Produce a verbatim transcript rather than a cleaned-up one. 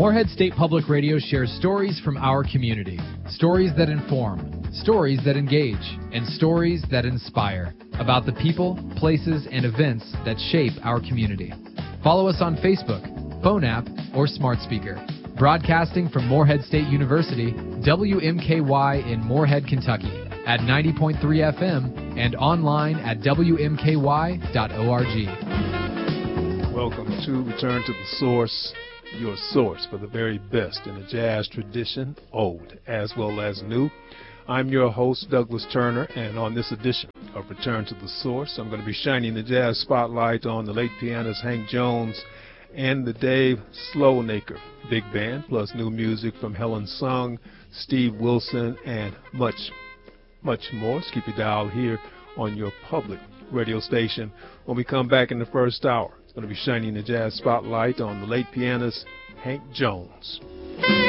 Morehead State Public Radio shares stories from our community. Stories that inform, stories that engage, and stories that inspire about the people, places, and events that shape our community. Follow us on Facebook, phone app, or smart speaker. Broadcasting from Morehead State University, W M K Y in Morehead, Kentucky, at ninety point three F M and online at W M K Y dot org. Welcome to Return to the Source, your source for the very best in the jazz tradition, old as well as new. I'm your host, Douglas Turner, and on this edition of Return to the Source, I'm going to be shining the jazz spotlight on the late pianist Hank Jones and the Dave Sloanaker Big Band, plus new music from Helen Sung, Steve Wilson, and much, much more. So keep your dial here on your public radio station. When we come back in the first hour, it's going to be shining the jazz spotlight on the late pianist Hank Jones.